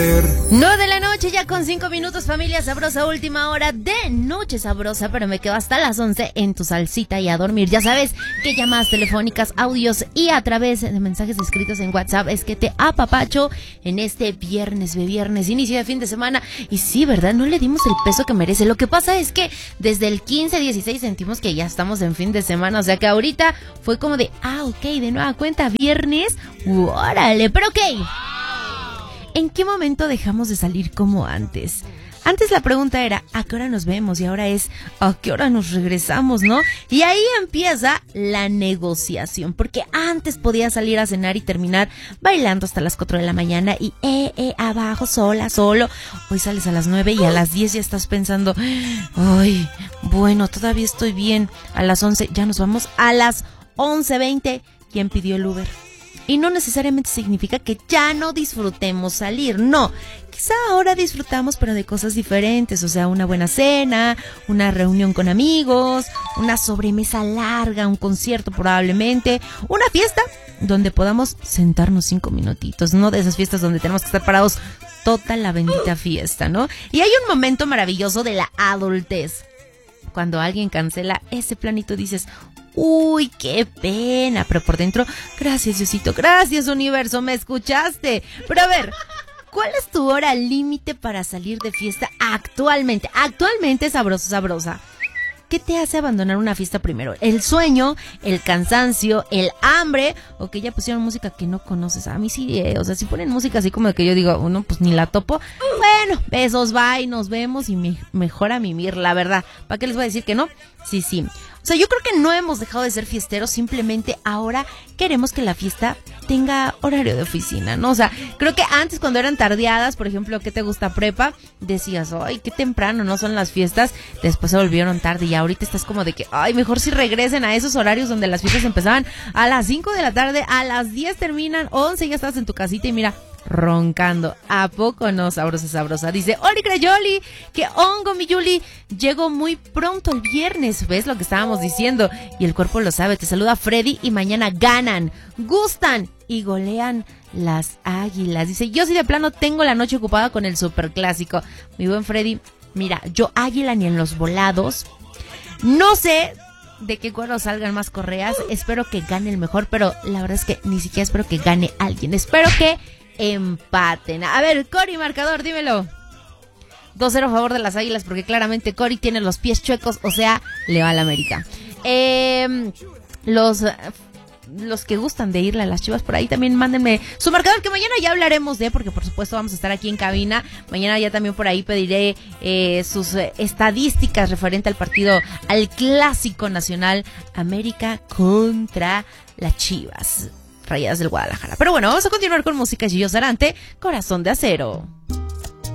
9 de la noche, ya con 5 minutos, familia sabrosa, última hora de Noche Sabrosa, pero me quedo hasta las 11 en tu salsita y a dormir. Ya sabes que llamadas telefónicas, audios y a través de mensajes escritos en WhatsApp es que te apapacho en este viernes, inicio de fin de semana. Y sí, ¿verdad? No le dimos el peso que merece. Lo que pasa es que desde el 15-16 sentimos que ya estamos en fin de semana, o sea que ahorita fue como de, ok, de nueva cuenta, viernes, órale, pero ok. ¿En qué momento dejamos de salir como antes? Antes la pregunta era, ¿a qué hora nos vemos? Y ahora es, ¿a qué hora nos regresamos, no? Y ahí empieza la negociación, porque antes podías salir a cenar y terminar bailando hasta las 4 de la mañana y abajo, sola, solo. Hoy sales a las 9 y a las 10 ya estás pensando, ay, bueno, todavía estoy bien. A las 11 ya nos vamos. A las 11:20, ¿quién pidió el Uber? Y no necesariamente significa que ya no disfrutemos salir, no. Quizá ahora disfrutamos, pero de cosas diferentes, o sea, una buena cena, una reunión con amigos, una sobremesa larga, un concierto probablemente, una fiesta donde podamos sentarnos 5 minutitos, no de esas fiestas donde tenemos que estar parados toda la bendita fiesta, ¿no? Y hay un momento maravilloso de la adultez. Cuando alguien cancela ese planito dices, uy, qué pena, pero por dentro, gracias Diosito, gracias universo, me escuchaste. Pero a ver, ¿cuál es tu hora límite para salir de fiesta actualmente? Actualmente, sabrosa. ¿Qué te hace abandonar una fiesta primero? ¿El sueño, el cansancio, el hambre o que ya pusieron música que no conoces? A mí sí, o sea, si ponen música así como de que yo digo, no, pues ni la topo. Bueno, besos, bye, nos vemos y mejor a mimir, la verdad. ¿Para qué les voy a decir que no? Sí. O sea, yo creo que no hemos dejado de ser fiesteros, simplemente ahora queremos que la fiesta tenga horario de oficina, ¿no? O sea, creo que antes cuando eran tardeadas, por ejemplo, ¿qué te gusta prepa? Decías, ay, qué temprano, ¿no? Son las fiestas, después se volvieron tarde y ahorita estás como de que, ay, mejor si regresen a esos horarios donde las fiestas empezaban a las 5 de la tarde, a las 10 terminan, 11 ya estás en tu casita y mira, roncando. ¿A poco no, sabrosa? Dice, Oli Crayoli, que hongo mi Yuli, llego muy pronto el viernes, ¿ves lo que estábamos diciendo? Y el cuerpo lo sabe, te saluda Freddy y mañana ganan, gustan y golean las Águilas. Dice, yo sí de plano tengo la noche ocupada con el superclásico. Mi buen Freddy, mira, yo Águila ni en los volados, no sé de qué cuero salgan más correas, espero que gane el mejor, pero la verdad es que ni siquiera espero que gane alguien, espero que empaten. A ver, Cori, marcador, dímelo. 2-0 a favor de las Águilas, porque claramente Cori tiene los pies chuecos, o sea, le va a la América. Los que gustan de irle a las Chivas, por ahí también mándenme su marcador, que mañana ya hablaremos porque por supuesto vamos a estar aquí en cabina. Mañana ya también por ahí pediré sus estadísticas referente al partido, al clásico nacional, América contra las Chivas Rayadas del Guadalajara. Pero bueno, vamos a continuar con música. Gillo Sarante, Corazón de Acero.